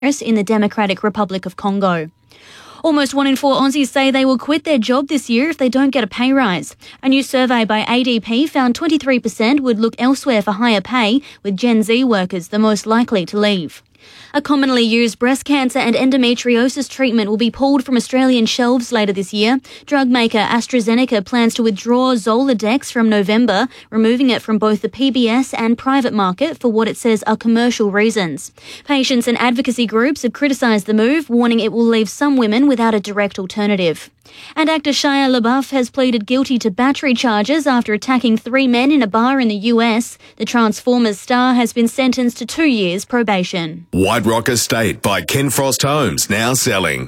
in the Democratic Republic of Congo. Almost 1 in 4 Aussies say they will quit their job this year if they don't get a pay rise. A new survey by ADP found 23% would look elsewhere for higher pay, with Gen Z workers the most likely to leave. A commonly used breast cancer and endometriosis treatment will be pulled from Australian shelves later this year. Drug maker AstraZeneca plans to withdraw Zoladex from November, removing it from both the PBS and private market for what it says are commercial reasons. Patients and advocacy groups have criticised the move, warning it will leave some women without a direct alternative. And actor Shia LaBeouf has pleaded guilty to battery charges after attacking 3 men in a bar in the US. The Transformers star has been sentenced to 2 years probation. White Rock Estate by Ken Frost Homes, now selling.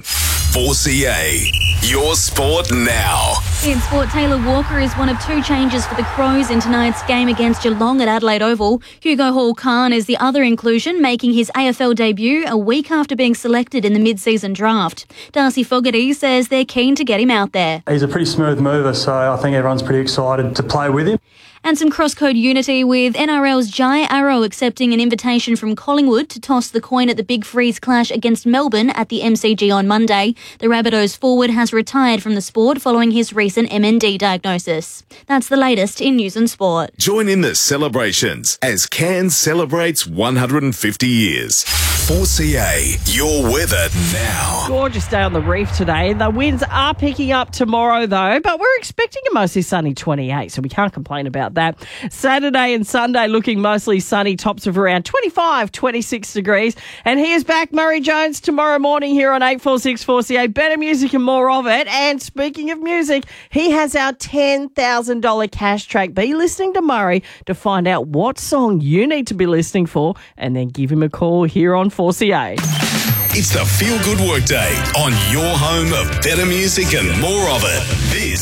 4CA, your sport now. In sport, Taylor Walker is one of 2 changes for the Crows in tonight's game against Geelong at Adelaide Oval. Hugo Hall-Khan is the other inclusion, making his AFL debut a week after being selected in the mid-season draft. Darcy Fogarty says they're keen to get him out there. He's a pretty smooth mover, so I think everyone's pretty excited to play with him. And some cross-code unity with NRL's Jai Arrow accepting an invitation from Collingwood to toss the coin at the Big Freeze clash against Melbourne at the MCG on Monday. The Rabbitohs forward has retired from the sport following his recent MND diagnosis. That's the latest in news and sport. Join in the celebrations as Cairns celebrates 150 years. 4CA, your weather now. Gorgeous day on the reef today. The winds are picking up tomorrow, though, but we're expecting a mostly sunny 28, so we can't complain about that. Saturday and Sunday looking mostly sunny, tops of around 25, 26 degrees. And here's back Murray Jones tomorrow morning here on 846 4CA. Better music and more of it. And speaking of music, he has our $10,000 cash track. Be listening to Murray to find out what song you need to be listening for and then give him a call here on 4CA. It's the Feel Good Workday on your home of better music and more of it. This